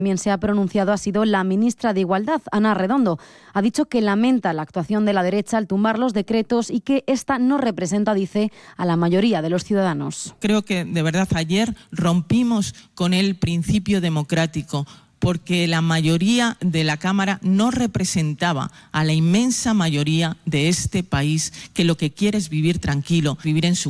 También se ha pronunciado ha sido la ministra de Igualdad, Ana Redondo. Ha dicho que lamenta la actuación de la derecha al tumbar los decretos y que esta no representa, dice, a la mayoría de los ciudadanos. Creo que de verdad ayer rompimos con el principio democrático, porque la mayoría de la Cámara no representaba a la inmensa mayoría de este país, que lo que quiere es vivir tranquilo, vivir en su